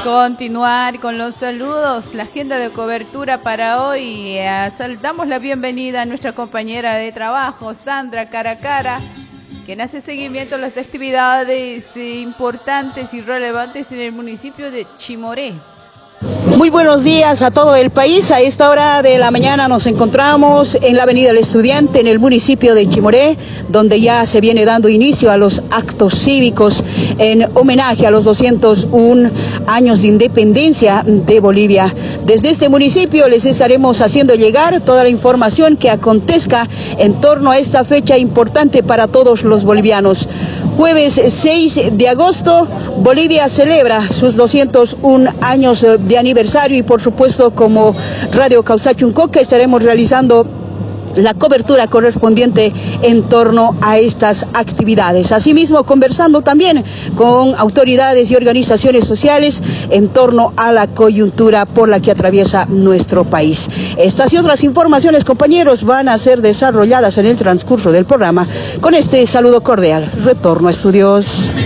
Continuar con los saludos, la agenda de cobertura para hoy. Damos la bienvenida a nuestra compañera de trabajo, Sandra Caracara, quien hace seguimiento a las actividades importantes y relevantes en el municipio de Chimoré. Muy buenos días a todo el país. A esta hora de la mañana nos encontramos en la Avenida del Estudiante, en el municipio de Chimoré, donde ya se viene dando inicio a los actos cívicos en homenaje a los 201 años de independencia de Bolivia. Desde este municipio les estaremos haciendo llegar toda la información que acontezca en torno a esta fecha importante para todos los bolivianos. Jueves 6 de agosto, Bolivia celebra sus 201 años de aniversario y por supuesto como Radio Causachuncoca estaremos realizando la cobertura correspondiente en torno a estas actividades. Asimismo, conversando también con autoridades y organizaciones sociales en torno a la coyuntura por la que atraviesa nuestro país. Estas y otras informaciones, compañeros, van a ser desarrolladas en el transcurso del programa. Con este saludo cordial, retorno a estudios.